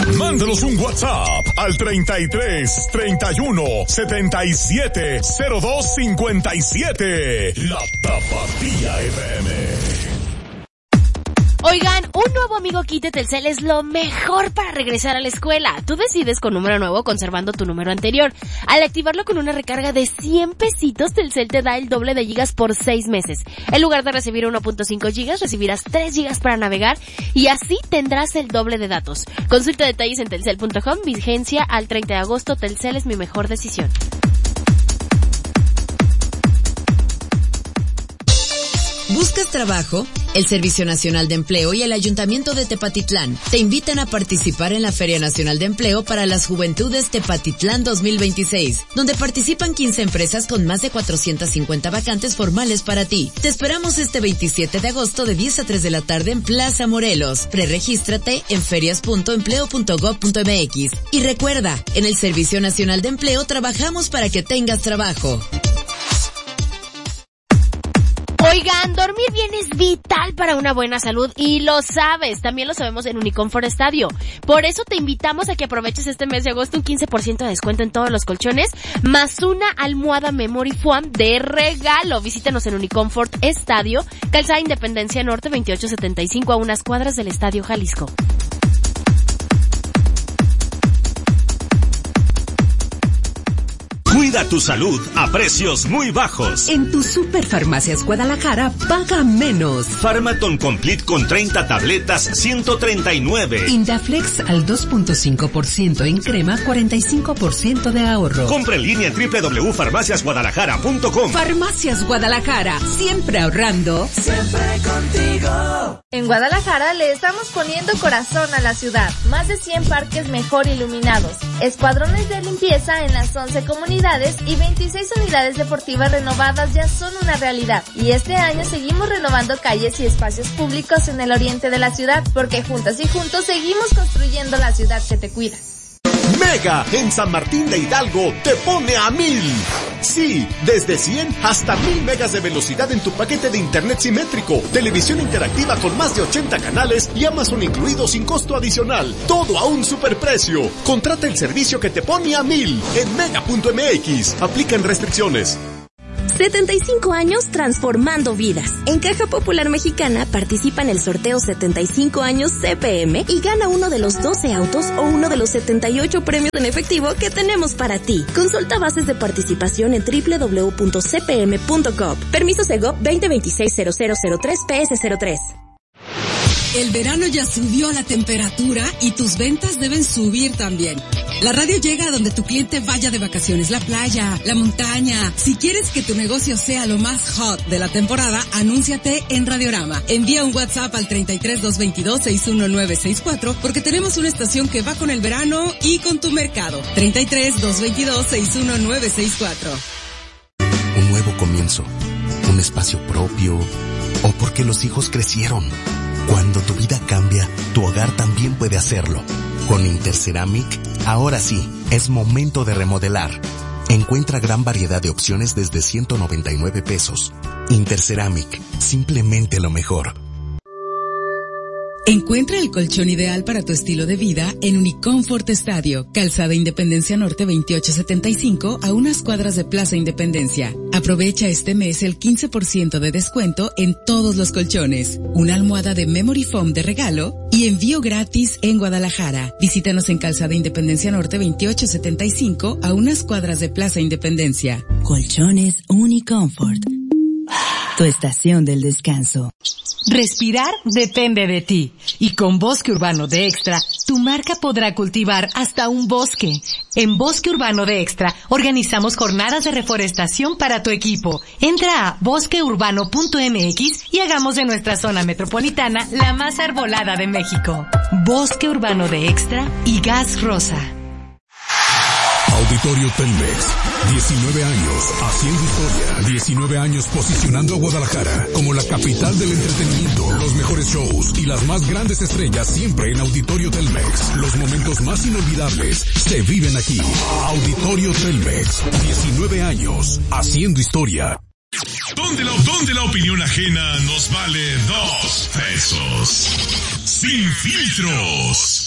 Mándanos un WhatsApp al 33 31 77 02 57. La Tapatía FM. Oigan, un nuevo amigo kit de Telcel es lo mejor para regresar a la escuela. Tú decides con número nuevo conservando tu número anterior. Al activarlo con una recarga de 100 pesitos, Telcel te da el doble de gigas por 6 meses. En lugar de recibir 1.5 gigas, recibirás 3 gigas para navegar y así tendrás el doble de datos. Consulta detalles en telcel.com, vigencia al 30 de agosto. Telcel es mi mejor decisión. ¿Buscas trabajo? El Servicio Nacional de Empleo y el Ayuntamiento de Tepatitlán te invitan a participar en la Feria Nacional de Empleo para las Juventudes Tepatitlán 2026, donde participan 15 empresas con más de 450 vacantes formales para ti. Te esperamos este 27 de agosto de 10 a 3 de la tarde en Plaza Morelos. Preregístrate en ferias.empleo.gov.mx. Y recuerda, en el Servicio Nacional de Empleo trabajamos para que tengas trabajo. Oigan, dormir bien es vital para una buena salud y lo sabes, también lo sabemos en Unicomfort Estadio. Por eso te invitamos a que aproveches este mes de agosto un 15% de descuento en todos los colchones, más una almohada Memory Foam de regalo. Visítanos en Unicomfort Estadio, Calzada Independencia Norte 2875 a unas cuadras del Estadio Jalisco. Cuida tu salud a precios muy bajos. En tu Superfarmacias Guadalajara, paga menos. Pharmaton Complete con 30 tabletas, 139. Indaflex al 2.5% en crema, 45% de ahorro. Compra en línea en www.farmaciasguadalajara.com. Farmacias Guadalajara, siempre ahorrando. Siempre contigo. En Guadalajara le estamos poniendo corazón a la ciudad. Más de 100 parques mejor iluminados. Escuadrones de limpieza en las 11 comunidades y 26 unidades deportivas renovadas ya son una realidad. Y este año seguimos renovando calles y espacios públicos en el oriente de la ciudad, porque juntas y juntos seguimos construyendo la ciudad que te cuida. Mega en San Martín de Hidalgo te pone a 1000. Sí, desde 100 hasta 1000 megas de velocidad en tu paquete de internet simétrico, televisión interactiva con más de 80 canales y Amazon incluido sin costo adicional. Todo a un superprecio. Contrata el servicio que te pone a 1000 en mega.mx. Aplican restricciones. 75 años transformando vidas. En Caja Popular Mexicana participa en el sorteo 75 años CPM y gana uno de los 12 autos o uno de los 78 premios en efectivo que tenemos para ti. Consulta bases de participación en www.cpm.gov. Permiso Segov 2026-0003-PS03. El verano ya subió la temperatura y tus ventas deben subir también. La radio llega a donde tu cliente vaya de vacaciones, la playa, la montaña. Si quieres que tu negocio sea lo más hot de la temporada, anúnciate en Radiorama. Envía un WhatsApp al 33 222 61964 porque tenemos una estación que va con el verano y con tu mercado. 33 222 61964. Un nuevo comienzo, un espacio propio o porque los hijos crecieron. Cuando tu vida cambia, tu hogar también puede hacerlo. Con Interceramic, ahora sí, es momento de remodelar. Encuentra gran variedad de opciones desde 199 pesos. Interceramic, simplemente lo mejor. Encuentra el colchón ideal para tu estilo de vida en Unicomfort Estadio, Calzada Independencia Norte 2875 a unas cuadras de Plaza Independencia. Aprovecha este mes el 15% de descuento en todos los colchones, una almohada de Memory Foam de regalo y envío gratis en Guadalajara. Visítanos en Calzada Independencia Norte 2875 a unas cuadras de Plaza Independencia. Colchones Unicomfort. Tu estación del descanso. Respirar depende de ti. Y con Bosque Urbano de Extra, tu marca podrá cultivar hasta un bosque. En Bosque Urbano de Extra, organizamos jornadas de reforestación para tu equipo. Entra a bosqueurbano.mx y hagamos de nuestra zona metropolitana la más arbolada de México. Bosque Urbano de Extra y Gas Rosa. Auditorio Telmex, 19 años haciendo historia, 19 años posicionando a Guadalajara como la capital del entretenimiento, los mejores shows y las más grandes estrellas siempre en Auditorio Telmex. Los momentos más inolvidables se viven aquí. Auditorio Telmex, 19 años haciendo historia. ¿Dónde la opinión ajena nos vale 2 pesos? Sin filtros.